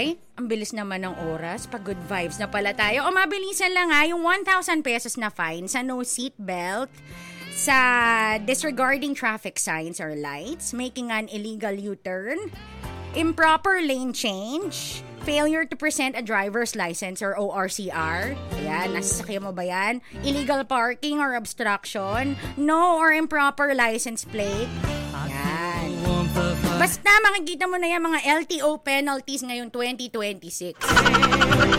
Ay, ang bilis naman ng oras. Pag good vibes na pala tayo. O mabilisan lang nga, yung 1,000 pesos na fine sa no seatbelt, sa disregarding traffic signs or lights, making an illegal U-turn, improper lane change, failure to present a driver's license or ORCR. Ayan, nasasakyan mo ba yan? Illegal parking or obstruction, no or improper license plate. Ayan. Basta makikita mo na yan mga LTO penalties ngayong 2026.